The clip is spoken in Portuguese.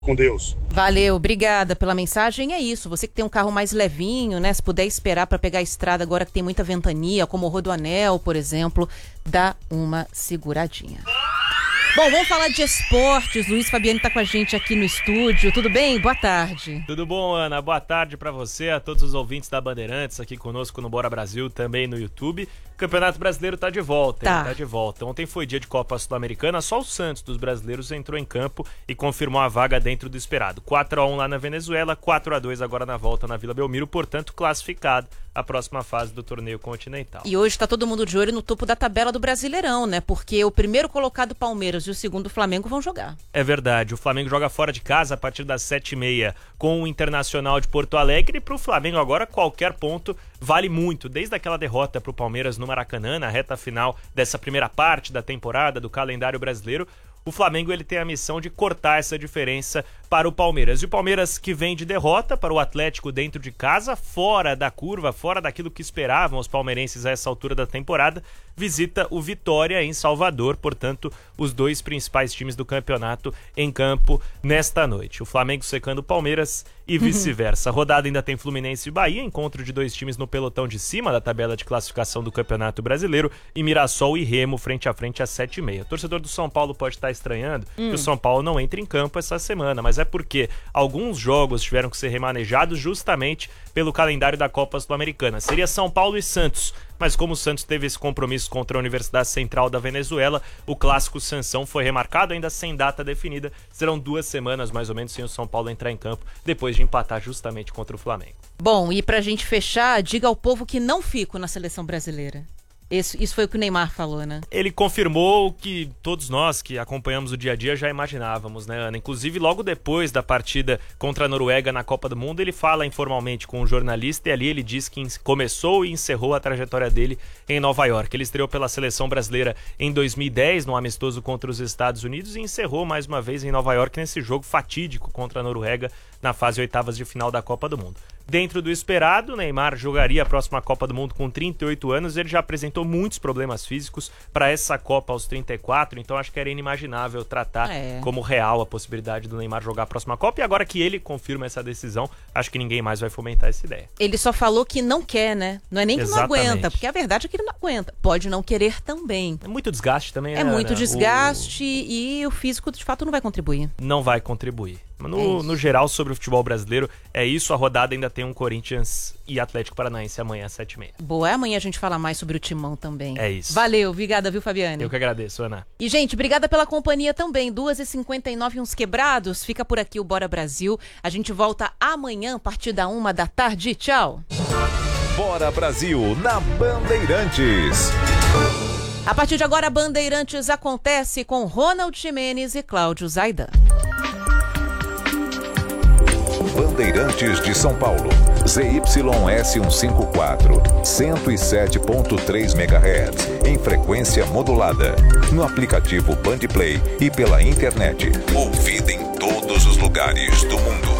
Com Deus. Valeu, obrigada pela mensagem. É isso, você que tem um carro mais levinho, né? Se puder esperar para pegar a estrada agora que tem muita ventania, como o Rodoanel, por exemplo, dá uma seguradinha. Bom, vamos falar de esportes. Luiz Fabiani está com a gente aqui no estúdio. Tudo bem? Boa tarde. Tudo bom, Ana? Boa tarde para você, a todos os ouvintes da Bandeirantes aqui conosco no Bora Brasil, também no YouTube. O Campeonato Brasileiro tá de volta, tá de volta. Ontem foi dia de Copa Sul-Americana, só o Santos dos brasileiros entrou em campo e confirmou a vaga dentro do esperado. 4-1 lá na Venezuela, 4-2 agora na volta na Vila Belmiro, portanto classificado a próxima fase do torneio continental. E hoje tá todo mundo de olho no topo da tabela do Brasileirão, né? Porque o primeiro colocado Palmeiras e o segundo Flamengo vão jogar. É verdade, o Flamengo joga fora de casa a partir das 7h30 com o Internacional de Porto Alegre, e pro Flamengo agora qualquer ponto vale muito, desde aquela derrota pro Palmeiras no Maracanã, na reta final dessa primeira parte da temporada do calendário brasileiro. O Flamengo ele tem a missão de cortar essa diferença para o Palmeiras. E o Palmeiras que vem de derrota para o Atlético dentro de casa, fora da curva, fora daquilo que esperavam os palmeirenses a essa altura da temporada, visita o Vitória em Salvador, portanto, os dois principais times do campeonato em campo nesta noite. O Flamengo secando o Palmeiras e vice-versa. A rodada ainda tem Fluminense e Bahia, encontro de dois times no pelotão de cima da tabela de classificação do Campeonato Brasileiro, e Mirassol e Remo frente a frente às 7h30. O torcedor do São Paulo pode estar estranhando que o São Paulo não entra em campo essa semana, mas é porque alguns jogos tiveram que ser remanejados justamente pelo calendário da Copa Sul-Americana. Seria São Paulo e Santos, mas como o Santos teve esse compromisso contra a Universidade Central da Venezuela, o clássico Sansão foi remarcado, ainda sem data definida. Serão 2 semanas mais ou menos sem o São Paulo entrar em campo, depois de empatar justamente contra o Flamengo. Bom, e pra gente fechar, diga ao povo que não fico na seleção brasileira. Isso foi o que o Neymar falou, né? Ele confirmou o que todos nós que acompanhamos o dia a dia já imaginávamos, né, Ana? Inclusive, logo depois da partida contra a Noruega na Copa do Mundo, ele fala informalmente com um jornalista e ali ele diz que começou e encerrou a trajetória dele em Nova York. Ele estreou pela seleção brasileira em 2010, no amistoso contra os Estados Unidos, e encerrou mais uma vez em Nova York nesse jogo fatídico contra a Noruega na fase oitavas de final da Copa do Mundo. Dentro do esperado, Neymar jogaria a próxima Copa do Mundo com 38 anos. Ele já apresentou muitos problemas físicos para essa Copa aos 34, então acho que era inimaginável tratar como real a possibilidade do Neymar jogar a próxima Copa. E agora que ele confirma essa decisão, acho que ninguém mais vai fomentar essa ideia. Ele só falou que não quer, né? Não é nem que não aguenta, porque a verdade é que ele não aguenta. Pode não querer também. É muito desgaste também, né? É muito desgaste e o físico, de fato, não vai contribuir. Não vai contribuir. No geral, sobre o futebol brasileiro, é isso. A rodada ainda tem um Corinthians e Atlético Paranaense amanhã às 7h30. Boa, amanhã a gente fala mais sobre o Timão também. É isso. Valeu, obrigada, viu, Fabiane? Eu que agradeço, Ana. E, gente, obrigada pela companhia também. 2h59, uns quebrados. Fica por aqui o Bora Brasil. A gente volta amanhã, a partir da 1h da tarde. Tchau. Bora Brasil, na Bandeirantes. A partir de agora, Bandeirantes acontece com Ronald Gimenez e Cláudio Zaidan. Bandeirantes de São Paulo, ZYS 154, 107.3 MHz, em frequência modulada, no aplicativo Bandplay e pela internet. Ouvida em todos os lugares do mundo.